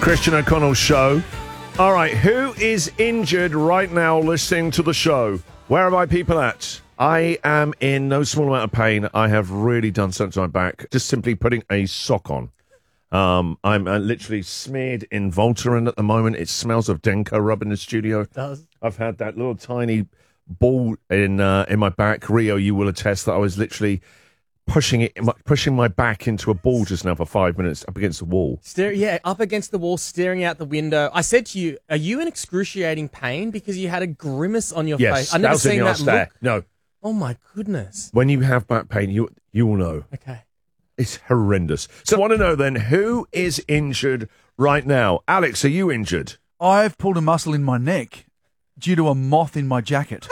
Christian O'Connell Show. All right, who is injured right now listening to the show? Where are my people at? I am in no small amount of pain. I have really done something to my back, just simply putting a sock on. I'm literally smeared in Voltaren at the moment. It smells of Denko rub in the studio. It does. I've had that little tiny ball in my back. Rio, you will attest that I was literally pushing my back into a ball just now for 5 minutes up against the wall. Up against the wall, staring out the window. I said to you, are you in excruciating pain? Because you had a grimace on your face. I've never seen that look. No. Oh, my goodness. When you have back pain, you will know. Okay. It's horrendous. So I want to know then, who is injured right now? Alex, are you injured? I've pulled a muscle in my neck due to a moth in my jacket.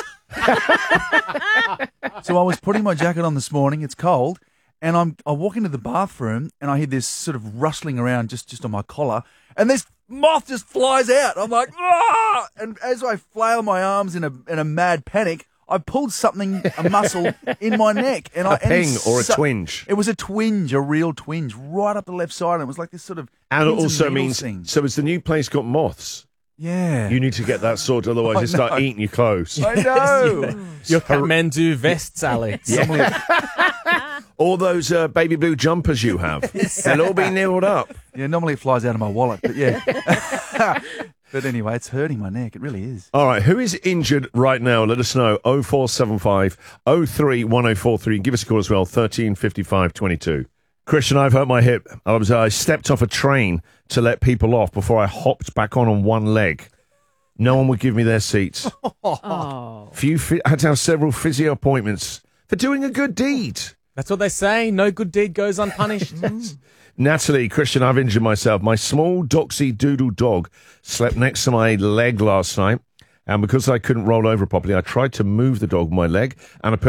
So I was putting my jacket on this morning. It's cold. And I walk into the bathroom and I hear this sort of rustling around just on my collar. And this moth just flies out. I'm like, ah! And as I flail my arms in a mad panic, I pulled a muscle in my neck. And a ping or a twinge? It was a twinge, a real twinge, right up the left side. And it was like this sort of... And it also means, thing. so has the new place got moths? Yeah. You need to get that sorted, otherwise you start eating your clothes. I know. Your men do vests, Alex. All those baby blue jumpers you have, they'll all be nailed up. Yeah, normally it flies out of my wallet, but yeah. But anyway, it's hurting my neck. It really is. All right, who is injured right now? Let us know. 0475 03 1043. Give us a call as well, 13 55 22. Christian, I've hurt my hip. I stepped off a train to let people off before I hopped back on one leg. No one would give me their seats. Oh. I had to have several physio appointments for doing a good deed. That's what they say. No good deed goes unpunished. Natalie, Christian, I've injured myself. My small doxy doodle dog slept next to my leg last night, and because I couldn't roll over properly, I tried to move the dog with my leg, and I put